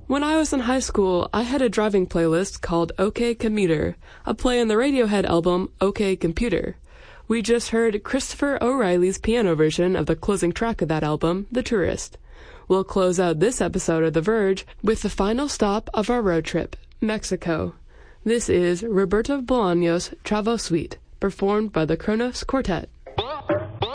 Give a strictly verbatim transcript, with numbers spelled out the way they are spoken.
When I was in high school, I had a driving playlist called OK Commuter, a play on the Radiohead album OK Computer. We just heard Christopher O'Reilly's piano version of the closing track of that album, The Tourist. We'll close out this episode of The Verge with the final stop of our road trip, Mexico. This is Roberto Bolaños' Chavo Suite, performed by the Kronos Quartet.